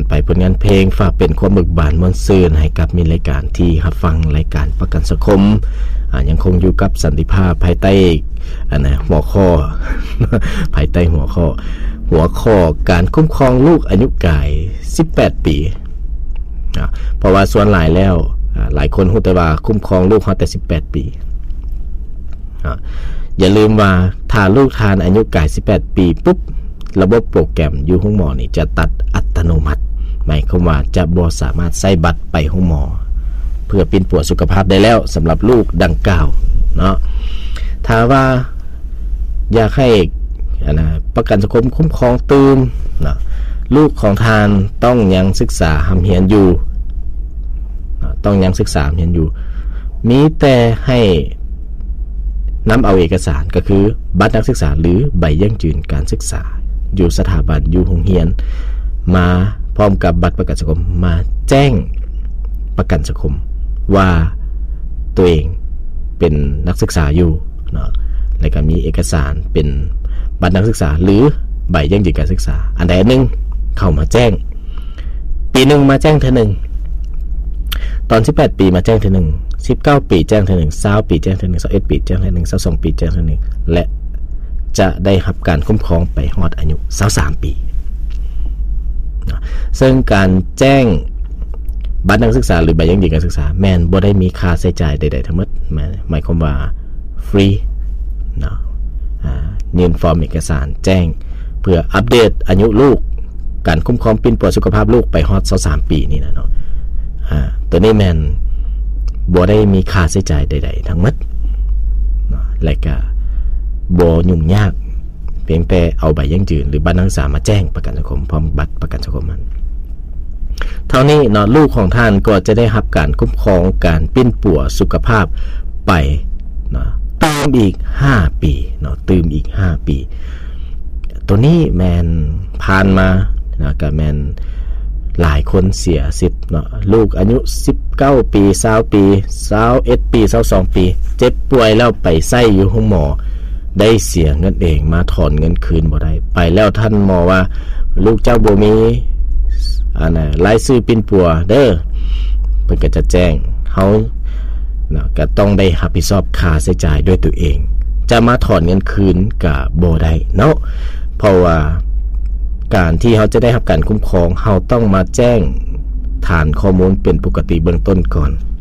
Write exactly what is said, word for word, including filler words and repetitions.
ไปผลงานเพลงฝากเป็นความเบิกบานม่วนซื่นให้กับมีรายการที่รับฟังรายการประกันสังคมอ่ายังคงอยู่กับสันติภาพภายใต้อันนะหัวข้อ ภายใต้หัวข้อหัวข้อการคุ้มครองลูกอายุก่ายสิบแปดปีอ่าเพราะว่าส่วนหลายแล้วหลายคนฮู้แต่ว่าคุ้มครองลูกเฮาแต่สิบแปดปีอ่าอย่าลืมว่าถ้าลูกทานอายุก่ายสิบแปดปีปุ๊บระบบโปรแกรมอยู่ห้องหมอนี่จะตัดอัตโนมัติหมายความว่าจะบ่สามารถใส่บัตรไปห้องหมอเพื่อปินปัวสุขภาพได้แล้วสำหรับลูกดังกล่าวเนาะถ้าว่าอยากให้นะประกันสังคมคุ้มครองตื่มนะลูกของทานต้องยังศึกษาหำเหียนอยู่นะต้องยังศึกษาหำเหียนอยู่มีแต่ให้นำเอาเอกสารก็คือบัตรนักศึกษาหรือใบยั่งยืนการศึกษาอยู่สถาบันอยู่โรงเรียนมาพร้อมกับบัตรประกันสังคมมาแจ้งประกันสังคมว่าตัวเองเป็นนักศึกษาอยู่เนาะแล้วก็มีเอกสารเป็นบัตรนักศึกษาหรือใบยั่งยืนการศึกษาอันใดอันหนึ่งเข้ามาแจ้งปีหนึ่งมาแจ้งเท่านึงตอนสิบแปดปีมาแจ้งเท่านึงสิบเก้าปีแจ้งเท่านึงยี่สิบปีแจ้งเท่านึงยี่สิบเอ็ดปีแจ้งเท่านึงยี่สิบสองปีแจ้งเท่านึงและจะได้รับการคุ้มครองไปฮอดอายุยี่สิบสามปีซึ่งการแจ้งบัตรนักศึกษาหรือใบยั่งยืนการศึกษาแม่นบ่ได้มีค่าใช้จ่ายใดๆทั้งหมดหมายความว่าฟรีเนาะอ่ายื่นฟอร์มเอกสารแจ้งเพื่ออัปเดตอายุลูกการคุ้มครองปินปัวสุขภาพลูกไปฮอดยี่สิบสามปีนี่นะเนาะอ่าตัวนี้แม่นบ่ได้มีค่าใช้จ่ายใดๆทั้งหมดเนาะและก็บ่ยุ่งยากเพียงแต่เอาใบยั่งยืนหรือบัตรนักศึกษามาแจ้งประกันสังคมพร้อมบัตรประกันสังคมมันเท่านี้เนาะลูกของท่านก็จะได้รับการคุ้มครองการปิ้นปัวสุขภาพไปเนาะเติมอีกห้าปีเนาะเติมอีกห้าปีตัวนี้แมนผ่านมานะก็แมนหลายคนเสียสิทธิ์เนาะลูกอายุสิบเก้าปียี่สิบปียี่สิบเอ็ดปียี่สิบสองปีเจ็บป่วยแล้วไปไส้อยู่ห้องหมอได้เสียเงินเองมาถอนเงินคืนบ่ได้ไปแล้วท่านหมอว่าลูกเจ้าบ่มีอันน่ะรายชื่อปินปัวเด้อเพิ่นก็จะแจ้งเฮาเนาะก็ต้องได้รับผิดชอบค่าใช้จ่ายด้วยตัวเองจะมาถอนเงินคืนก็บ่ได้เนาะเพราะว่าการที่เฮาจะได้รับการคุ้มครองเฮาต้องมาแจ้งฐานข้อมูลเป็นปกติเบื้องต้นก่อน